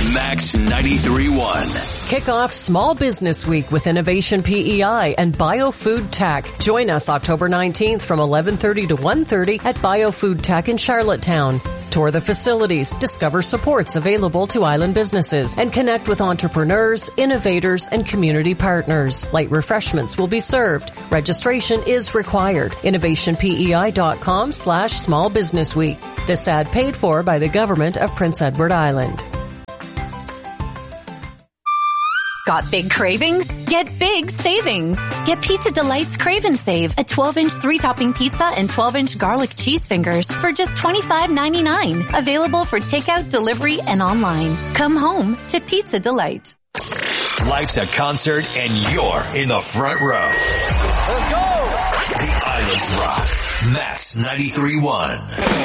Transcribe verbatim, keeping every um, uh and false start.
Max ninety-three point one. Kick off Small Business Week with Innovation P E I and BioFood Tech. Join us October nineteenth from eleven thirty to one thirty at BioFood Tech in Charlottetown. Tour the facilities, discover supports available to island businesses, and connect with entrepreneurs, innovators, and community partners. Light refreshments will be served. Registration is required. innovationpei.com slash small business week. This ad paid for by the government of Prince Edward Island. Got big cravings? Get big savings. Get Pizza Delight's Crave and Save, a twelve-inch three-topping pizza and twelve-inch garlic cheese fingers for just twenty-five ninety-nine. Available for takeout, delivery, and online. Come home to Pizza Delight. Life's a concert and you're in the front row. Let's go! The Islands Rock. Max ninety-three point one.